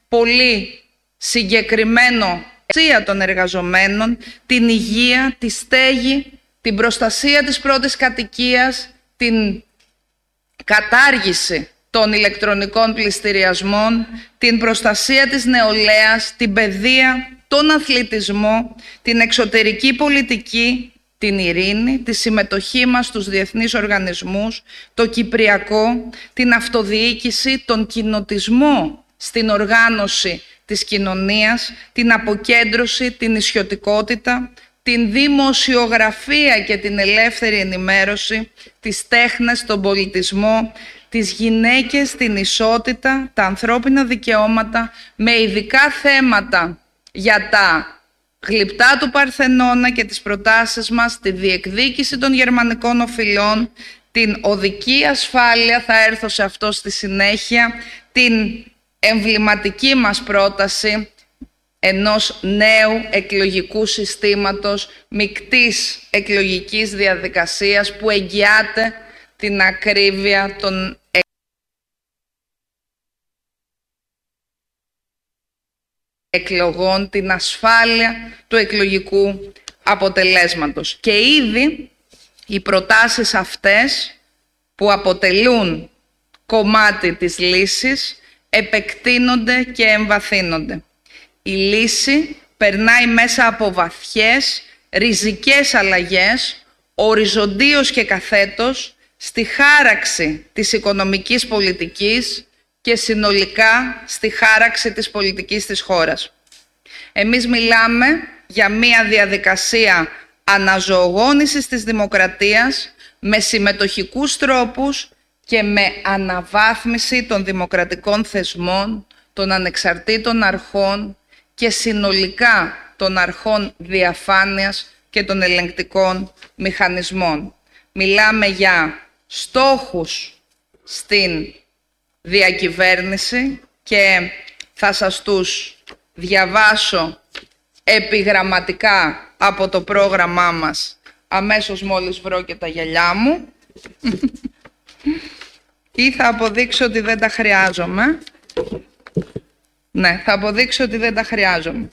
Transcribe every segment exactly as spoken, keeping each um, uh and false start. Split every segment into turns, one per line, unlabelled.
πολύ συγκεκριμένο αξία των εργαζομένων, την υγεία, τη στέγη, την προστασία της πρώτης κατοικίας, την κατάργηση των ηλεκτρονικών πληστηριασμών, την προστασία της νεολαίας, την παιδεία, τον αθλητισμό, την εξωτερική πολιτική, την ειρήνη, τη συμμετοχή μας στους διεθνείς οργανισμούς, το κυπριακό, την αυτοδιοίκηση, τον κοινοτισμό στην οργάνωση της κοινωνίας, την αποκέντρωση, την ισιωτικότητα, την δημοσιογραφία και την ελεύθερη ενημέρωση, τις τέχνες, τον πολιτισμό, τις γυναίκες, την ισότητα, τα ανθρώπινα δικαιώματα, με ειδικά θέματα για τα γλυπτά του Παρθενώνα και τις προτάσεις μας, τη διεκδίκηση των γερμανικών οφειλών, την οδική ασφάλεια, θα έρθω σε αυτό στη συνέχεια, την εμβληματική μας πρόταση ενός νέου εκλογικού συστήματος, μεικτής εκλογικής διαδικασίας που εγγυάται την ακρίβεια των εκλογών, την ασφάλεια του εκλογικού αποτελέσματος. Και ήδη οι προτάσεις αυτές που αποτελούν κομμάτι της λύσης επεκτείνονται και εμβαθύνονται. Η λύση περνάει μέσα από βαθιές, ριζικές αλλαγές, οριζοντίως και καθέτως, στη χάραξη της οικονομικής πολιτικής και συνολικά στη χάραξη της πολιτικής της χώρας. Εμείς μιλάμε για μία διαδικασία αναζωογόνησης της δημοκρατίας με συμμετοχικούς τρόπους και με αναβάθμιση των δημοκρατικών θεσμών, των ανεξαρτήτων αρχών και συνολικά των αρχών διαφάνειας και των ελεγκτικών μηχανισμών. Μιλάμε για στόχους στην διακυβέρνηση και θα σας τους διαβάσω επιγραμματικά από το πρόγραμμά μας αμέσως μόλις βρω και τα γυαλιά μου ή θα αποδείξω ότι δεν τα χρειάζομαι. Ναι, θα αποδείξω ότι δεν τα χρειάζομαι.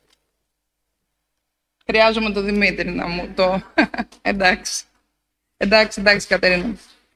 Χρειάζομαι το Δημήτρη να μου το... εντάξει. Εντάξει, εντάξει, Κατερίνα.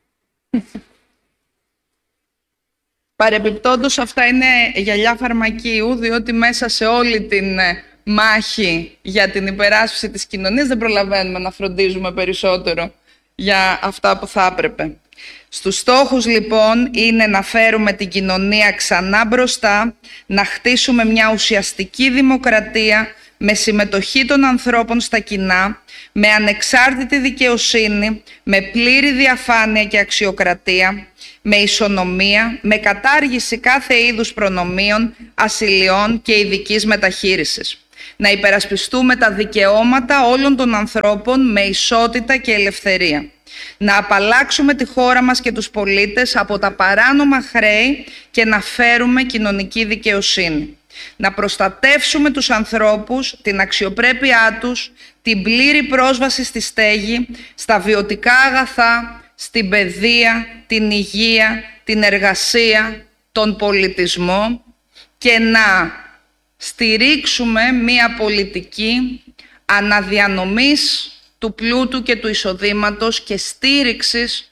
Παρεπιπτόντως, αυτά είναι γυαλιά φαρμακείου, διότι μέσα σε όλη την μάχη για την υπεράσπιση της κοινωνίας δεν προλαβαίνουμε να φροντίζουμε περισσότερο για αυτά που θα έπρεπε. Στους στόχους, λοιπόν, είναι να φέρουμε την κοινωνία ξανά μπροστά, να χτίσουμε μια ουσιαστική δημοκρατία με συμμετοχή των ανθρώπων στα κοινά, με ανεξάρτητη δικαιοσύνη, με πλήρη διαφάνεια και αξιοκρατία, με ισονομία, με κατάργηση κάθε είδους προνομίων, ασυλιών και ειδικής μεταχείρισης. Να υπερασπιστούμε τα δικαιώματα όλων των ανθρώπων με ισότητα και ελευθερία. Να απαλλάξουμε τη χώρα μας και τους πολίτες από τα παράνομα χρέη και να φέρουμε κοινωνική δικαιοσύνη. Να προστατεύσουμε τους ανθρώπους, την αξιοπρέπειά τους, την πλήρη πρόσβαση στη στέγη, στα βιωτικά αγαθά, στην παιδεία, την υγεία, την εργασία, τον πολιτισμό και να στηρίξουμε μία πολιτική αναδιανομής του πλούτου και του εισοδήματος και στήριξης,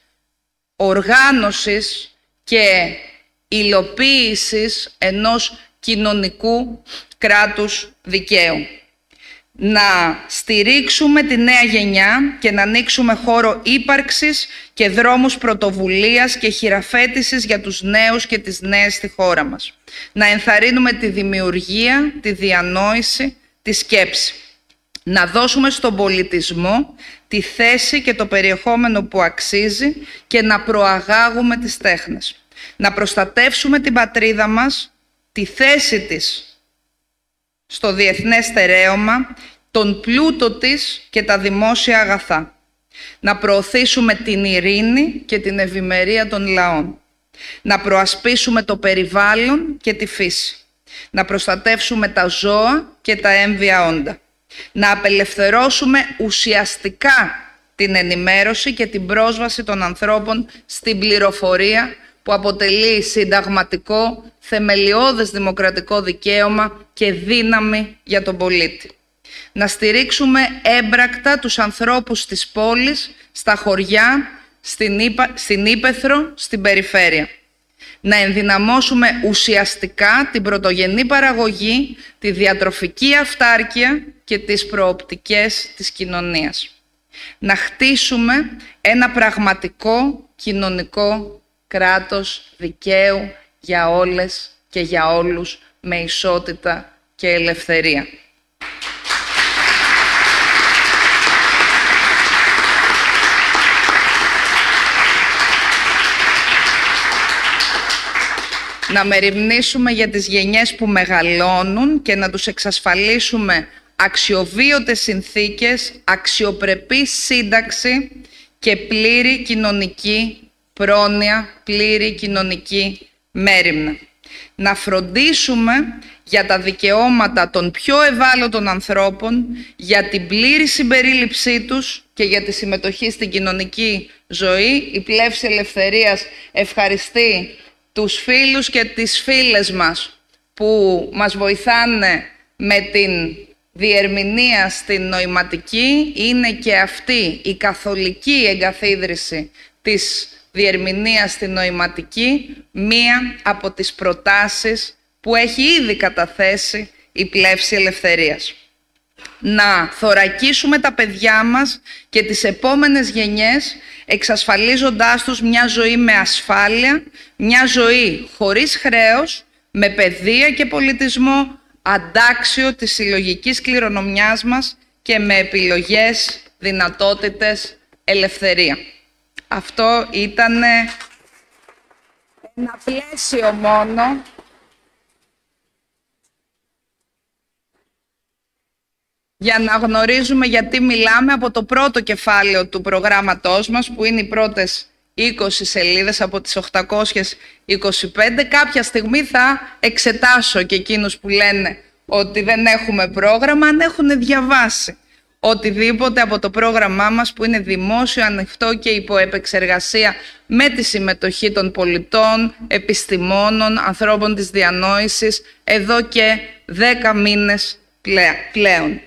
οργάνωσης και υλοποίησης ενός κοινωνικού κράτους δικαίου. Να στηρίξουμε τη νέα γενιά και να ανοίξουμε χώρο ύπαρξης και δρόμους πρωτοβουλίας και χειραφέτησης για τους νέους και τις νέες στη χώρα μας. Να ενθαρρύνουμε τη δημιουργία, τη διανόηση, τη σκέψη. Να δώσουμε στον πολιτισμό τη θέση και το περιεχόμενο που αξίζει και να προαγάγουμε τις τέχνες. Να προστατεύσουμε την πατρίδα μας, τη θέση της στο διεθνές στερέωμα, τον πλούτο της και τα δημόσια αγαθά. Να προωθήσουμε την ειρήνη και την ευημερία των λαών. Να προασπίσουμε το περιβάλλον και τη φύση. Να προστατεύσουμε τα ζώα και τα έμβια όντα. Να απελευθερώσουμε ουσιαστικά την ενημέρωση και την πρόσβαση των ανθρώπων στην πληροφορία που αποτελεί συνταγματικό, θεμελιώδες δημοκρατικό δικαίωμα και δύναμη για τον πολίτη. Να στηρίξουμε έμπρακτα τους ανθρώπους της πόλης, στα χωριά, στην, Ήπα, στην Ήπεθρο, στην περιφέρεια. Να ενδυναμώσουμε ουσιαστικά την πρωτογενή παραγωγή, τη διατροφική αυτάρκεια και τις προοπτικές της κοινωνίας. Να χτίσουμε ένα πραγματικό κοινωνικό κράτος δικαίου για όλες και για όλους, με ισότητα και ελευθερία. Να μεριμνήσουμε για τις γενιές που μεγαλώνουν και να τους εξασφαλίσουμε αξιοβίωτες συνθήκες, αξιοπρεπή σύνταξη και πλήρη κοινωνική πρόνοια, πλήρη κοινωνική μέριμνα. Να φροντίσουμε για τα δικαιώματα των πιο ευάλωτων ανθρώπων, για την πλήρη συμπερίληψή τους και για τη συμμετοχή στην κοινωνική ζωή. Η Πλεύση Ελευθερίας ευχαριστεί τους φίλους και τις φίλες μας που μας βοηθάνε με την διερμηνία στην νοηματική. Είναι και αυτή η καθολική εγκαθίδρυση της διερμηνίας στην νοηματική, μία από τις προτάσεις που έχει ήδη καταθέσει η Πλεύση Ελευθερίας. Να θωρακίσουμε τα παιδιά μας και τις επόμενες γενιές, εξασφαλίζοντάς τους μια ζωή με ασφάλεια, μια ζωή χωρίς χρέος, με παιδεία και πολιτισμό, αντάξιο της συλλογικής κληρονομιάς μας και με επιλογές, δυνατότητες, ελευθερία. Αυτό ήταν ένα πλαίσιο μόνο για να γνωρίζουμε γιατί μιλάμε από το πρώτο κεφάλαιο του προγράμματός μας, που είναι οι πρώτες είκοσι σελίδες από τις οκτακόσιες είκοσι πέντε. Κάποια στιγμή θα εξετάσω και εκείνους που λένε ότι δεν έχουμε πρόγραμμα, αν έχουν διαβάσει οτιδήποτε από το πρόγραμμά μας, που είναι δημόσιο, ανοιχτό και υπό επεξεργασία με τη συμμετοχή των πολιτών, επιστημόνων, ανθρώπων της διανόησης, εδώ και δέκα μήνες πλέον.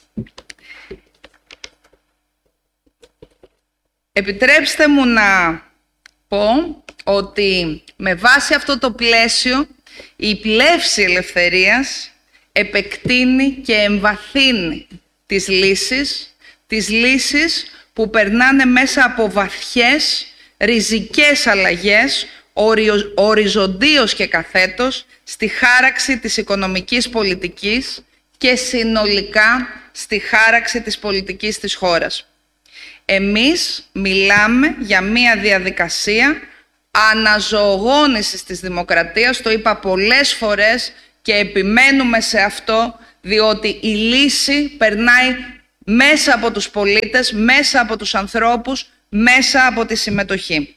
Επιτρέψτε μου να πω ότι με βάση αυτό το πλαίσιο η Πλεύση Ελευθερίας επεκτείνει και εμβαθύνει τις λύσεις, τις λύσεις που περνάνε μέσα από βαθιές, ριζικές αλλαγές, οριο, οριζοντίως και καθέτως, στη χάραξη της οικονομικής πολιτικής και συνολικά στη χάραξη της πολιτικής της χώρας. Εμείς μιλάμε για μία διαδικασία αναζωογόνησης της δημοκρατίας, το είπα πολλές φορές και επιμένουμε σε αυτό, διότι η λύση περνάει μέσα από τους πολίτες, μέσα από τους ανθρώπους, μέσα από τη συμμετοχή.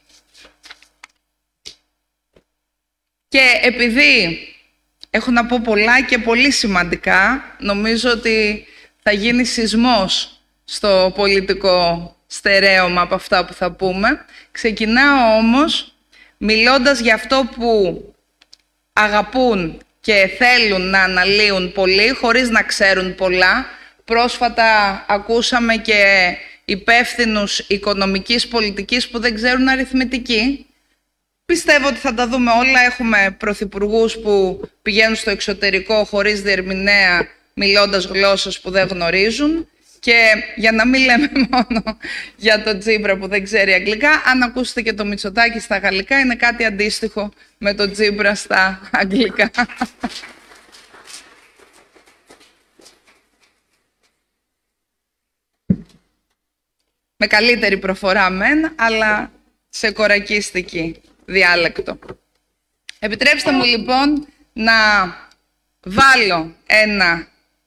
Και επειδή έχω να πω πολλά και πολύ σημαντικά, νομίζω ότι θα γίνει σεισμός στο πολιτικό στερέωμα από αυτά που θα πούμε. Ξεκινάω όμως μιλώντας για αυτό που αγαπούν και θέλουν να αναλύουν πολλοί, χωρίς να ξέρουν πολλά. Πρόσφατα ακούσαμε και υπεύθυνους οικονομικής πολιτικής που δεν ξέρουν αριθμητική. Πιστεύω ότι θα τα δούμε όλα. Έχουμε πρωθυπουργούς που πηγαίνουν στο εξωτερικό χωρίς διερμηνέα, μιλώντας γλώσσες που δεν γνωρίζουν. Και για να μην λέμε μόνο για τον Τσίπρα που δεν ξέρει αγγλικά, αν ακούσετε και το Μητσοτάκη στα γαλλικά, είναι κάτι αντίστοιχο με τον Τσίπρα στα αγγλικά. Με καλύτερη προφορά μεν, αλλά σε κορακίστικη διάλεκτο. Επιτρέψτε μου λοιπόν να βάλω ένα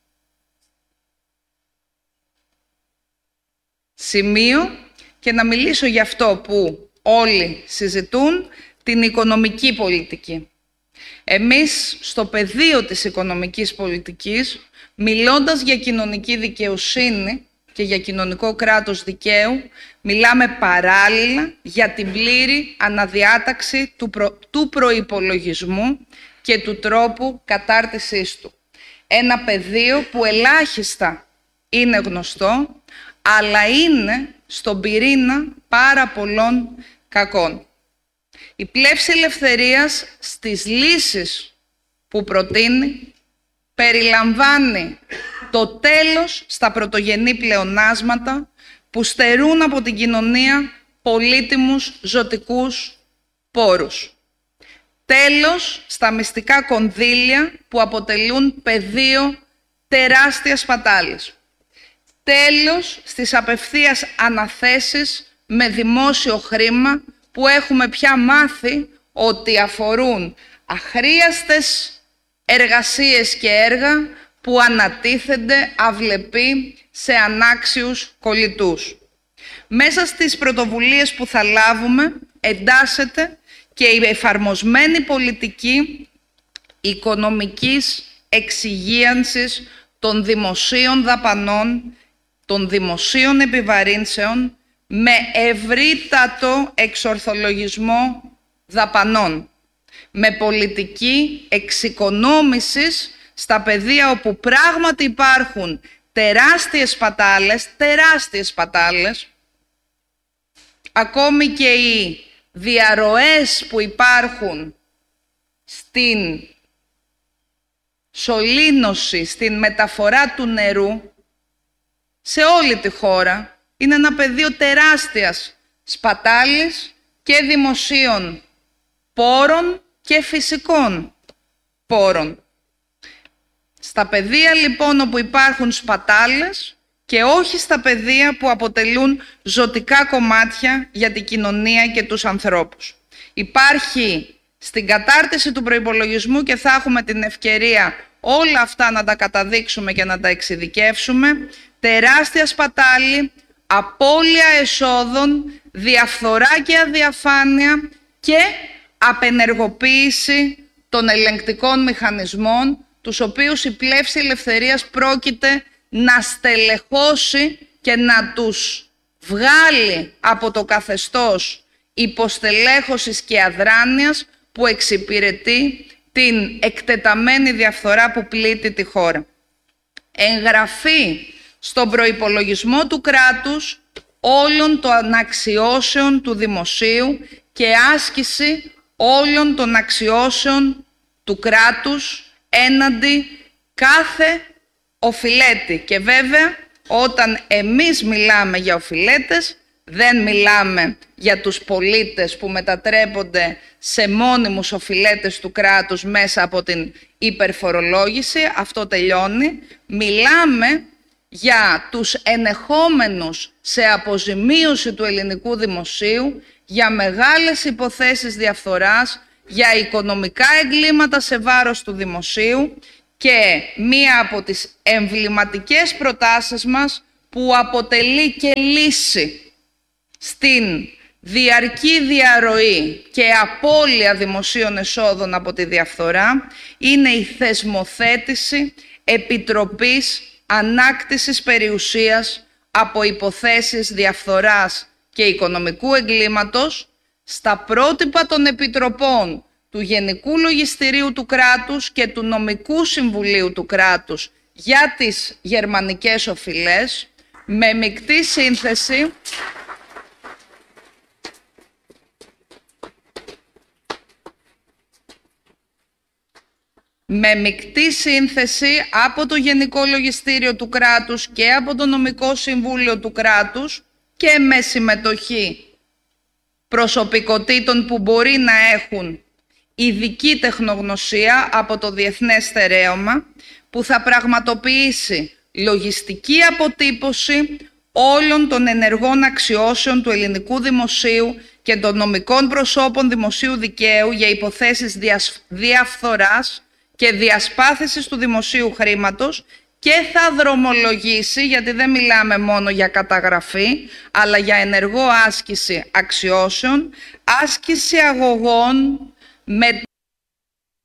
σημείο και να μιλήσω για αυτό που όλοι συζητούν, την οικονομική πολιτική. Εμείς στο πεδίο της οικονομικής πολιτικής, μιλώντας για κοινωνική δικαιοσύνη, και για κοινωνικό κράτος δικαίου, μιλάμε παράλληλα για την πλήρη αναδιάταξη του, προ... του προϋπολογισμού και του τρόπου κατάρτισής του. Ένα πεδίο που ελάχιστα είναι γνωστό, αλλά είναι στον πυρήνα πάρα πολλών κακών. Η πλεύση ελευθερίας στις λύσεις που προτείνει περιλαμβάνει το τέλος στα πρωτογενή πλεονάσματα που στερούν από την κοινωνία πολύτιμους ζωτικούς πόρους. Τέλος στα μυστικά κονδύλια που αποτελούν πεδίο τεράστιας σπατάλης. Τέλος στις απευθείας αναθέσεις με δημόσιο χρήμα που έχουμε πια μάθει ότι αφορούν αχρίαστες εργασίες και έργα που ανατίθενται αυλεπί σε ανάξιους κολλητούς. Μέσα στις πρωτοβουλίες που θα λάβουμε εντάσσεται και η εφαρμοσμένη πολιτική οικονομικής εξυγίανσης των δημοσίων δαπανών, των δημοσίων επιβαρύνσεων, με ευρύτατο εξορθολογισμό δαπανών, με πολιτική εξοικονόμησης στα πεδία όπου πράγματι υπάρχουν τεράστιες σπατάλες, τεράστιες σπατάλες, ακόμη και οι διαρροές που υπάρχουν στην σωλήνωση, στην μεταφορά του νερού σε όλη τη χώρα, είναι ένα πεδίο τεράστιας σπατάλης και δημοσίων πόρων και φυσικών πόρων. Στα πεδία λοιπόν όπου υπάρχουν σπατάλες και όχι στα πεδία που αποτελούν ζωτικά κομμάτια για την κοινωνία και τους ανθρώπους. Υπάρχει στην κατάρτιση του προϋπολογισμού, και θα έχουμε την ευκαιρία όλα αυτά να τα καταδείξουμε και να τα εξειδικεύσουμε, τεράστια σπατάλη, απώλεια εσόδων, διαφθορά και αδιαφάνεια και απενεργοποίηση των ελεγκτικών μηχανισμών, τους οποίους η πλεύση ελευθερίας πρόκειται να στελεχώσει και να τους βγάλει από το καθεστώς υποστελέχωσης και αδράνειας που εξυπηρετεί την εκτεταμένη διαφθορά που πλήττει τη χώρα. Εγγραφή στον προϋπολογισμό του κράτους όλων των αξιώσεων του δημοσίου και άσκηση όλων των αξιώσεων του κράτους έναντι κάθε οφειλέτη. Και βέβαια, όταν εμείς μιλάμε για οφειλέτες, δεν μιλάμε για τους πολίτες που μετατρέπονται σε μόνιμους οφειλέτες του κράτους μέσα από την υπερφορολόγηση, αυτό τελειώνει. Μιλάμε για τους ενεχόμενους σε αποζημίωση του ελληνικού δημοσίου, για μεγάλες υποθέσεις διαφθοράς, για οικονομικά εγκλήματα σε βάρος του δημοσίου, και μία από τις εμβληματικές προτάσεις μας που αποτελεί και λύση στην διαρκή διαρροή και απώλεια δημοσίων εσόδων από τη διαφθορά είναι η θεσμοθέτηση επιτροπής ανάκτησης περιουσίας από υποθέσεις διαφθοράς και οικονομικού εγκλήματος στα πρότυπα των επιτροπών του Γενικού Λογιστηρίου του κράτους και του Νομικού Συμβουλίου του κράτους για τις γερμανικές οφειλές, με μεικτή σύνθεση με μεικτή σύνθεση από το Γενικό Λογιστήριο του κράτους και από το Νομικό Συμβούλιο του κράτους και με συμμετοχή προσωπικότητων που μπορεί να έχουν ειδική τεχνογνωσία από το Διεθνές Στερέωμα, που θα πραγματοποιήσει λογιστική αποτύπωση όλων των ενεργών αξιώσεων του ελληνικού δημοσίου και των νομικών προσώπων δημοσίου δικαίου για υποθέσεις διαφθοράς και διασπάθησης του δημοσίου χρήματος, και θα δρομολογήσει, γιατί δεν μιλάμε μόνο για καταγραφή, αλλά για ενεργό άσκηση αξιώσεων, άσκηση αγωγών με